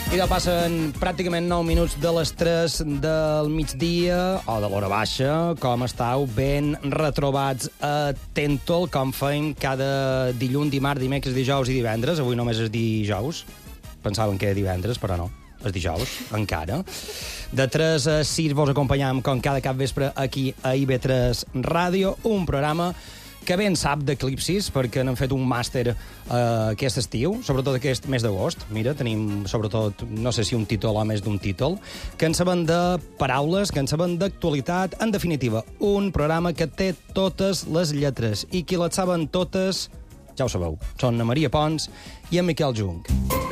I ja passen pràcticament 9 minuts de les 3 del migdia, o de l'hora baixa. Com estàu? Ben retrobats a Tentol, com fem cada dilluns, dimarts, dimecres, dijous i divendres. Avui només és dijous. Pensaven que era divendres, però no. És dijous, encara. De 3 a 6 vos acompanyam, com cada cap vespre, aquí a IB3 Ràdio, un programa que ben sap d'eclipsis, perquè n'hem fet un màster aquest estiu, sobretot aquest mes d'agost. Mira, tenim, sobretot, no sé si un títol o més d'un títol, que en saben de paraules, que en saben d'actualitat. En definitiva, un programa que té totes les lletres, i qui les saben totes, ja ho sabeu, són na Maria Pons i en Miquel Jung.